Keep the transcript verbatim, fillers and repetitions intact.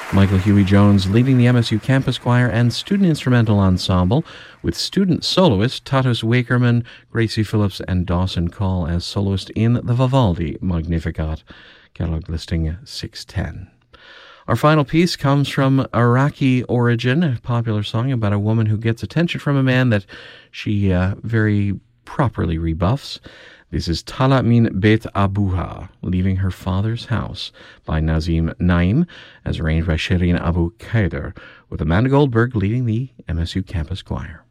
Michael Huey Jones leading the M S U Campus Choir and Student Instrumental Ensemble, with student soloist Tatus Wakerman, Gracie Phillips, and Dawson Call as soloist in the Vivaldi Magnificat, catalog listing six ten. Our final piece comes from Iraqi origin, a popular song about a woman who gets attention from a man that she uh, very properly rebuffs. This is Tala min Bet Abuha, Leaving Her Father's House, by Nazim Naim, as arranged by Shirin Abu Khaider, with Amanda Goldberg leading the M S U Campus Choir.